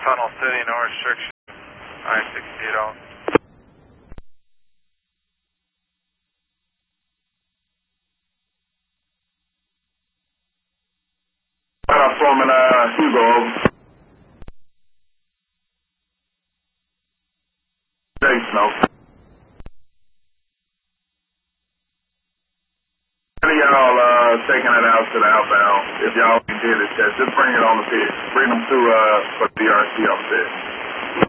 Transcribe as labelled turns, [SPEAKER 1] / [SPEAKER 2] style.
[SPEAKER 1] Tunnel City, no restriction. I-68 off.
[SPEAKER 2] Foreman Hugo, over. Jason, over. Any of y'all taking it out to the outbound? If y'all did it, just bring it on the pitch. Bring them to for DRC up there.